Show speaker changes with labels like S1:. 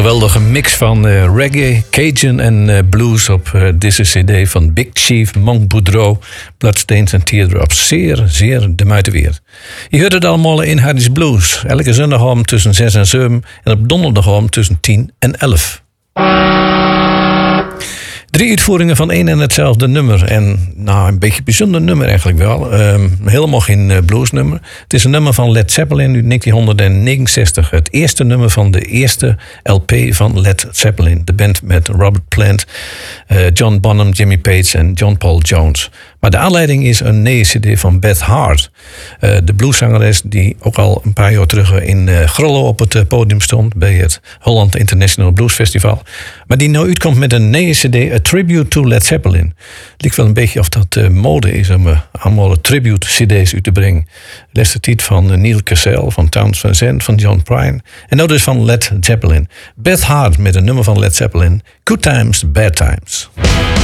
S1: geweldige mix van reggae, Cajun en blues op deze cd van Big Chief, Monk Boudreau, Bloodstains en Teardrops. Zeer, zeer de moeite waard. Je hoort het allemaal in Hardy's Blues. Elke zondagavond tussen 6 en 7 en op donderdagavond tussen 10 en 11. 3 uitvoeringen van één en hetzelfde nummer. En nou, een beetje een bijzonder nummer eigenlijk wel. Helemaal geen bluesnummer. Het is een nummer van Led Zeppelin uit 1969. Het eerste nummer van de eerste LP van Led Zeppelin. De band met Robert Plant, John Bonham, Jimmy Page en John Paul Jones. Maar de aanleiding is een nieuwe cd van Beth Hart. De blueszangeres die ook al een paar jaar terug in Grollo op het podium stond bij het Holland International Blues Festival. Maar die nou uitkomt met een nieuwe cd, A Tribute to Led Zeppelin. Het lijkt wel een beetje of dat mode is om allemaal tribute cd's uit te brengen. De laatste tijd van Neil Cassell, van Townes Van Zandt, van John Prine. En nou dus van Led Zeppelin. Beth Hart met een nummer van Led Zeppelin. Good Times, Bad Times.